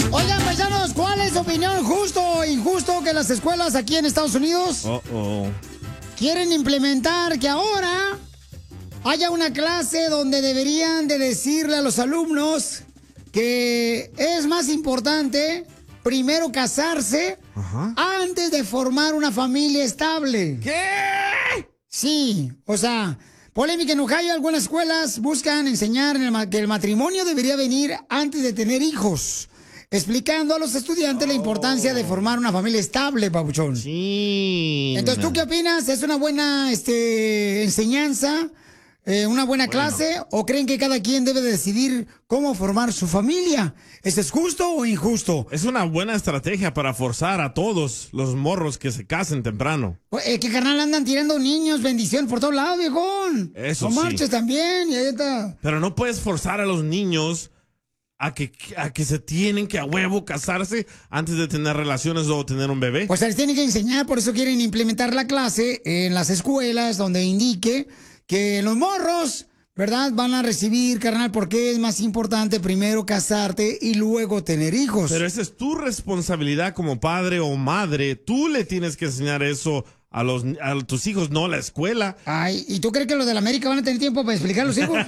Oigan, paisanos, ¿cuál es su opinión? ¿Justo o injusto que las escuelas aquí en Estados Unidos quieren implementar que ahora haya una clase donde deberían de decirle a los alumnos que es más importante primero casarse antes de formar una familia estable? ¿Qué? Sí, o sea, polémica en Ohio. Algunas escuelas buscan enseñar que el matrimonio debería venir antes de tener hijos, explicando a los estudiantes la importancia de formar una familia estable, papuchón. Sí. Entonces, ¿tú qué opinas? ¿Es una buena enseñanza? ¿Una buena clase? ¿O creen que cada quien debe decidir cómo formar su familia? ¿Eso es justo o injusto? Es una buena estrategia para forzar a todos los morros que se casen temprano. Que carnal andan tirando niños, bendición por todos lados, viejón. Eso no sí. marches también, y ahí está. Pero no puedes forzar a los niños a que se tienen que a huevo casarse antes de tener relaciones o tener un bebé. Pues les tienen que enseñar, por eso quieren implementar la clase en las escuelas donde indique que los morros, ¿verdad?, van a recibir, carnal, porque es más importante primero casarte y luego tener hijos. Pero esa es tu responsabilidad como padre o madre. Tú le tienes que enseñar eso a tus hijos, no a la escuela. Ay, ¿y tú crees que los de la América van a tener tiempo para explicar a los hijos?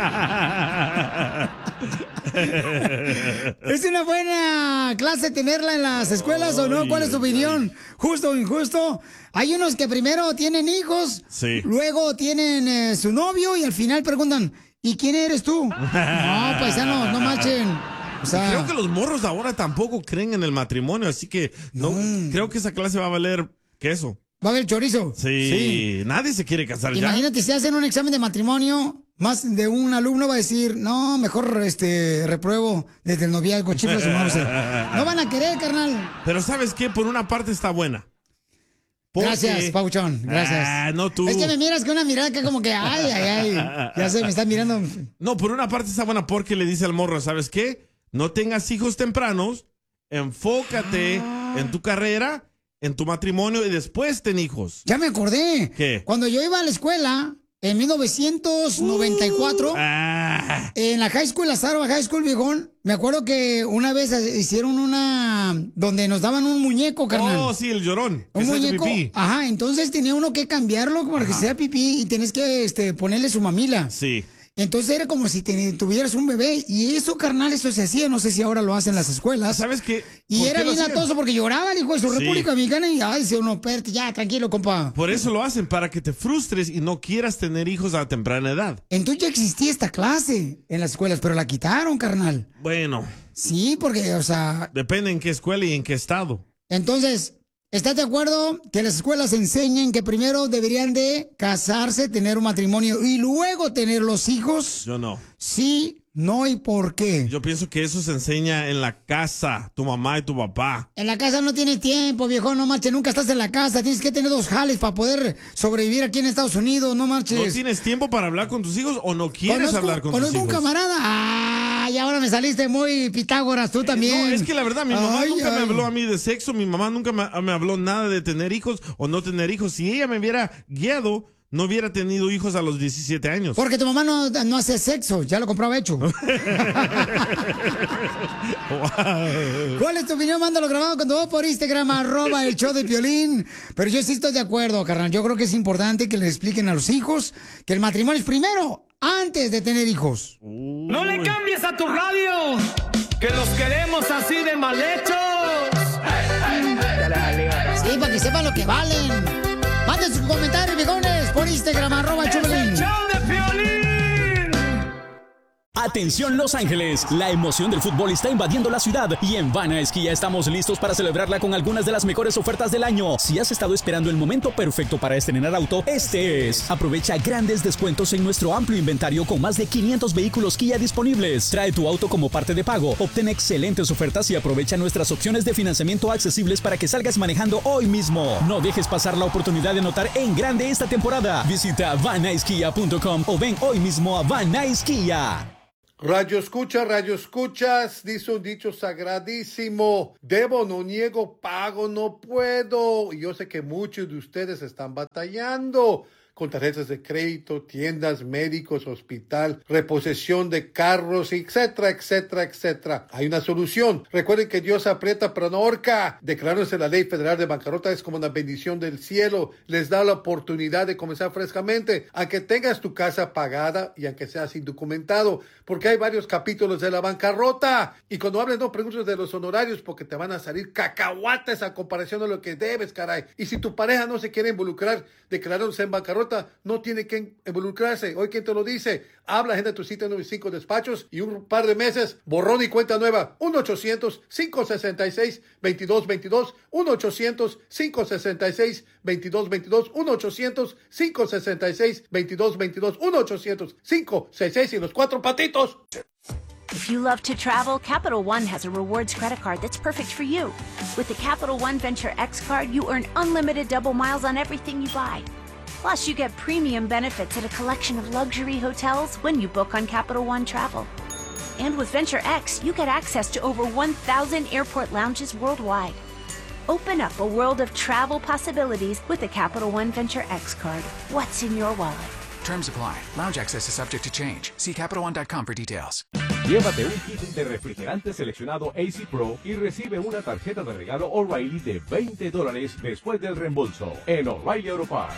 ¿Es una buena clase tenerla en las escuelas o no? ¿Cuál es tu opinión? ¿Justo o injusto? Hay unos que primero tienen hijos, sí, luego tienen su novio y al final preguntan, ¿y quién eres tú? No, paisanos, no marchen. O sea, creo que los morros ahora tampoco creen en el matrimonio, así que no creo que esa clase va a valer queso. ¿Va a haber chorizo? Sí, nadie se quiere casar. Imagínate, si hacen un examen de matrimonio, más de un alumno va a decir, no, mejor repruebo desde el noviazgo, chiflas su mouse. No van a querer, carnal. Pero ¿sabes qué? Por una parte está buena. Gracias, Pauchón, gracias. No tú. Es que me miras con una mirada que como que, ay. Ya sé, me están mirando. No, por una parte está buena porque le dice al morro, ¿sabes qué? No tengas hijos tempranos, enfócate en tu carrera, en tu matrimonio y después ten hijos. Ya me acordé. ¿Qué? Cuando yo iba a la escuela, en 1994, en la high school, la Sarva High School, viejón, me acuerdo que una vez hicieron una donde nos daban un muñeco, carnal. Oh, sí, el llorón. Un muñeco. Pipí. Ajá, entonces tenía uno que cambiarlo para que sea pipí y tenés que ponerle su mamila. Sí. Entonces era como si tuvieras un bebé. Y eso, carnal, eso se hacía. No sé si ahora lo hacen las escuelas. ¿Sabes qué? Y era bien latoso porque lloraba el hijo de su República Dominicana. Y decía uno, espérate, ya, tranquilo, compa. Por eso lo hacen, para que te frustres y no quieras tener hijos a temprana edad. Entonces ya existía esta clase en las escuelas, pero la quitaron, carnal. Bueno. Sí, porque, o sea... Depende en qué escuela y en qué estado. Entonces... ¿Estás de acuerdo que las escuelas enseñen que primero deberían de casarse, tener un matrimonio y luego tener los hijos? Yo no. Sí, no y por qué. Yo pienso que eso se enseña en la casa, tu mamá y tu papá. En la casa no tienes tiempo, viejo, no marches, nunca estás en la casa, tienes que tener 2 jales para poder sobrevivir aquí en Estados Unidos, no marches. ¿No tienes tiempo para hablar con tus hijos o no quieres hablar con tus hijos? Conozco un camarada. Y ahora me saliste muy Pitágoras, tú también. No, es que la verdad, mi mamá nunca me habló a mí de sexo, mi mamá nunca me habló nada de tener hijos o no tener hijos. Si ella me hubiera guiado, no hubiera tenido hijos a los 17 años. Porque tu mamá no hace sexo, ya lo compraba hecho. Wow. ¿Cuál es tu opinión? Mándalo grabado con tu voz por Instagram, @el show de Piolín. Pero yo sí estoy de acuerdo, carnal. Yo creo que es importante que le expliquen a los hijos que el matrimonio es primero, antes de tener hijos. No le cambies a tu radio, que los queremos así de mal hechos. Sí, para que sepan lo que valen. Manden sus comentarios, viejones, por Instagram, @el show de Piolín. Atención Los Ángeles, la emoción del fútbol está invadiendo la ciudad y en Vana Esquía estamos listos para celebrarla con algunas de las mejores ofertas del año. Si has estado esperando el momento perfecto para estrenar auto, este es. Aprovecha grandes descuentos en nuestro amplio inventario con más de 500 vehículos Kia disponibles. Trae tu auto como parte de pago, obtén excelentes ofertas y aprovecha nuestras opciones de financiamiento accesibles para que salgas manejando hoy mismo. No dejes pasar la oportunidad de notar en grande esta temporada. Visita vanaesquia.com o ven hoy mismo a Vana Esquía. Radio escuchas, dice un dicho sagradísimo, debo, no niego, pago, no puedo. Y yo sé que muchos de ustedes están batallando. con tarjetas de crédito, tiendas, médicos, hospital, reposición de carros, etcétera, etcétera, etcétera. Hay una solución. Recuerden que Dios aprieta pero no ahorca. Declarándose la ley federal de bancarrota es como una bendición del cielo. Les da la oportunidad de comenzar frescamente, aunque tengas tu casa pagada y aunque seas indocumentado, porque hay varios capítulos de la bancarrota. Y cuando hables, no preguntes de los honorarios, porque te van a salir cacahuates a comparación de lo que debes, caray. Y si tu pareja no se quiere involucrar declarándose en bancarrota, no tiene que involucrarse. Hoy, ¿quién te lo dice? Habla, agenda tu cita en 95 despachos y un par de meses, borrón y cuenta nueva. 1-800-566-2222. 1-800-566-2222. 1-800-566-2222. 1-800-566 y los 4 patitos. If you love to travel, Capital One has a rewards credit card that's perfect for you. With the Capital One Venture X card, you earn unlimited double miles on everything you buy. Plus, you get premium benefits at a collection of luxury hotels when you book on Capital One Travel. And with Venture X, you get access to over 1,000 airport lounges worldwide. Open up a world of travel possibilities with the Capital One Venture X card. What's in your wallet? Terms apply. Lounge access is subject to change. See CapitalOne.com for details. Llévate un kit de refrigerante seleccionado AC Pro y recibe una tarjeta de regalo O'Reilly de $20 después del reembolso en O'Reilly Auto Parts.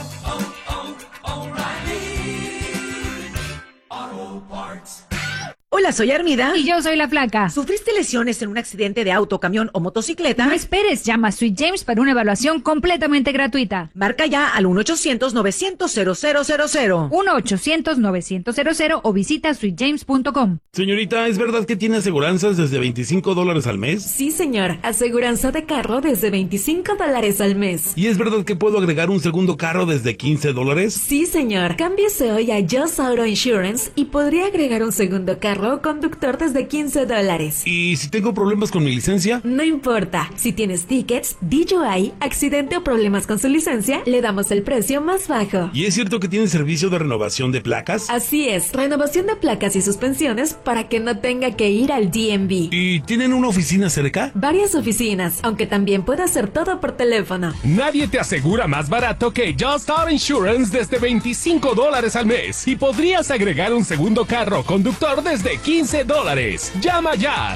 O'Reilly Auto Parts. Hola, soy Armida. Y yo soy la Flaca. ¿Sufriste lesiones en un accidente de auto, camión o motocicleta? No esperes, llama a Sweet James para una evaluación completamente gratuita. Marca ya al 1-800-900-0000. 1-800-900-0000 o visita sweetjames.com. Señorita, ¿es verdad que tiene aseguranzas desde $25 al mes? Sí, señor. Aseguranza de carro desde $25 al mes. ¿Y es verdad que puedo agregar un segundo carro desde $15? Sí, señor. Cámbiese hoy a Just Auto Insurance y podría agregar un segundo carro conductor desde $15. ¿Y si tengo problemas con mi licencia? No importa. Si tienes tickets, DUI, accidente o problemas con su licencia, le damos el precio más bajo. ¿Y es cierto que tiene servicio de renovación de placas? Así es, renovación de placas y suspensiones para que no tenga que ir al DMV. ¿Y tienen una oficina cerca? Varias oficinas, aunque también puede hacer todo por teléfono. Nadie te asegura más barato que Just Auto Insurance desde $25 al mes. Y podrías agregar un segundo carro conductor desde $15. Llama ya.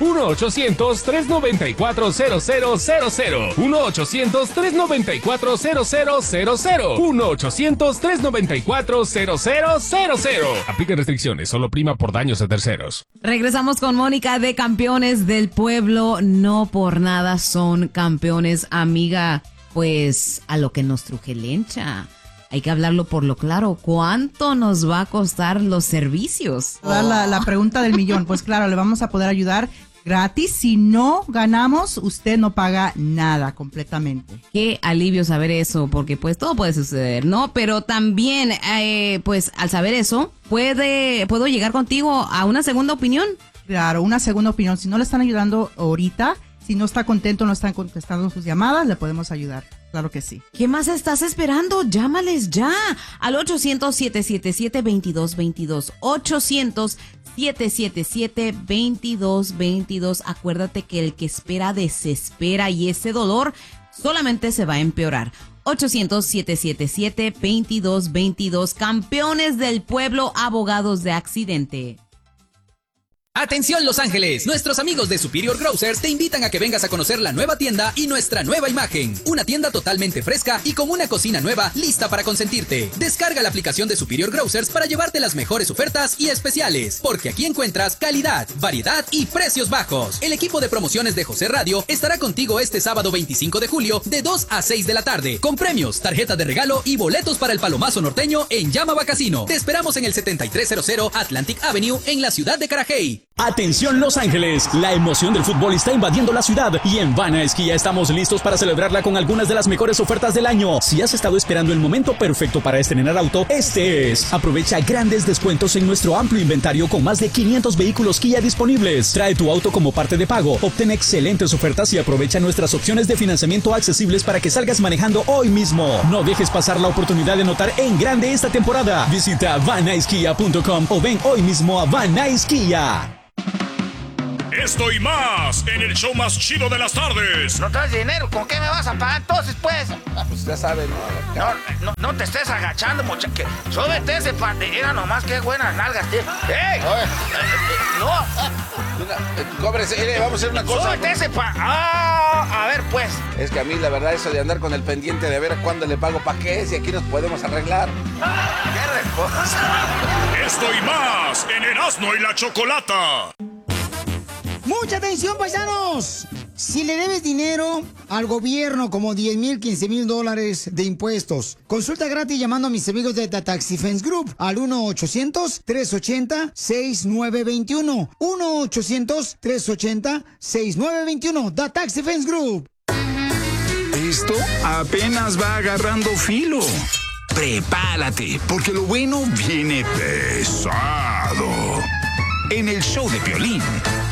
1-800-394-0000. 1-800-394-0000. 1-800-394-0000. Aplica restricciones. Solo prima por daños a terceros. Regresamos con Mónica de Campeones del Pueblo. No por nada son campeones, amiga. Pues a lo que nos truje Lencha. Hay que hablarlo por lo claro. ¿Cuánto nos va a costar los servicios? La pregunta del millón. Pues claro, le vamos a poder ayudar gratis. Si no ganamos, usted no paga nada completamente. Qué alivio saber eso, porque pues todo puede suceder, ¿no? Pero también, pues al saber eso, ¿puedo llegar contigo a una segunda opinión? Claro, una segunda opinión. Si no le están ayudando ahorita, si no está contento, no están contestando sus llamadas, le podemos ayudar. Claro que sí. ¿Qué más estás esperando? Llámales ya al 800-777-2222. 800-777-2222. Acuérdate que el que espera desespera y ese dolor solamente se va a empeorar. 800-777-2222. Campeones del Pueblo, abogados de accidente. Atención Los Ángeles, nuestros amigos de Superior Grocers te invitan a que vengas a conocer la nueva tienda y nuestra nueva imagen. Una tienda totalmente fresca y con una cocina nueva lista para consentirte. Descarga la aplicación de Superior Grocers para llevarte las mejores ofertas y especiales, porque aquí encuentras calidad, variedad y precios bajos. El equipo de promociones de José Radio estará contigo este sábado 25 de julio de 2 a 6 de la tarde, con premios, tarjeta de regalo y boletos para el Palomazo Norteño en Yamaba Casino. Te esperamos en el 7300 Atlantic Avenue en la ciudad de Carajay. Atención Los Ángeles, la emoción del fútbol está invadiendo la ciudad y en Vana Esquía estamos listos para celebrarla con algunas de las mejores ofertas del año. Si has estado esperando el momento perfecto para estrenar auto, este es. Aprovecha grandes descuentos en nuestro amplio inventario con más de 500 vehículos Kia disponibles. Trae tu auto como parte de pago, obtén excelentes ofertas y aprovecha nuestras opciones de financiamiento accesibles para que salgas manejando hoy mismo. No dejes pasar la oportunidad de notar en grande esta temporada. Visita vanaesquia.com o ven hoy mismo a Vana Esquía. Esto y más en el show más chido de las tardes. No traes dinero, ¿con qué me vas a pagar entonces, pues? Pues ya sabes, ¿no? No te estés agachando, muchacho. Súbete ese era nomás que buenas nalgas, tío. ¡Ey! No. Cóbrese, vamos a hacer una cosa. Súbete ese a ver, pues. Es que a mí, la verdad, eso de andar con el pendiente de ver cuándo le pago pa' qué, si aquí nos podemos arreglar. ¡Qué respuesta! Esto y más en Erasmo y la Chocolata. ¡Mucha atención, paisanos! Si le debes dinero al gobierno, como 10,000, 15,000 dólares de impuestos, consulta gratis llamando a mis amigos de The Tax Defense Group al 1-800-380-6921. 1-800-380-6921. The Tax Defense Group. Esto apenas va agarrando filo. Prepárate, porque lo bueno viene pesado. En el show de Piolín.